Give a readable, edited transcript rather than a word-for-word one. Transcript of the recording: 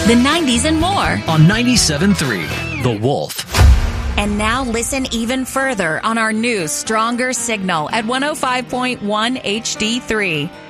the 90s, and more. On 97.3, The Wolf. And now listen even further on our new, stronger signal at 105.1 HD3.